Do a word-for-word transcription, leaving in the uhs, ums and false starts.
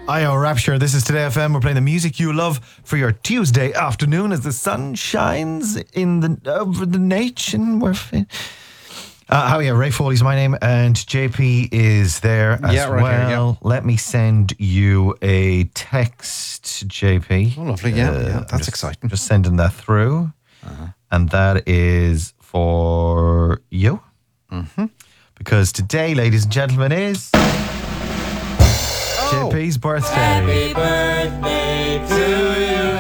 I O Rapture. This is Today F M. We're playing the music you love for your Tuesday afternoon as the sun shines in the over the nation. We're fin- uh, how are you? Ray Foley's my name, and J P is there as Yeah, right well. here, yeah. Let me send you a text, J P. Oh, lovely. Yeah, Uh, yeah, that's just, exciting. Just sending that through, Uh-huh. and that is for you. Mm-hmm. Because today, ladies and gentlemen, is Oh. J P's birthday. Happy birthday to you.